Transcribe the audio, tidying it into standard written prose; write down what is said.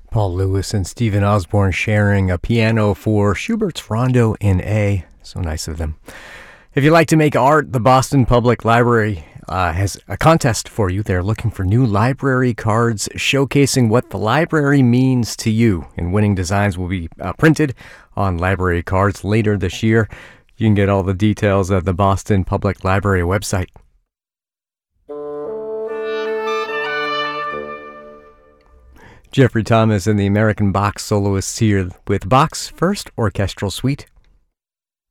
Paul Lewis and Stephen Osborne sharing a piano for Schubert's Rondo in A. So nice of them. If you like to make art, the Boston Public Library has a contest for you. They're looking for new library cards showcasing what the library means to you. And winning designs will be printed on library cards later this year. You can get all the details at the Boston Public Library website. Jeffrey Thomas and the American Bach soloists here with Bach's First Orchestral Suite.